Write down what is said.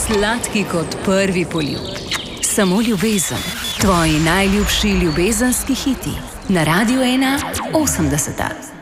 sladki kot prvi poljub. Samo ljubezen. Tvoji najljubši ljubezenski hiti. Na Radiu 1 80.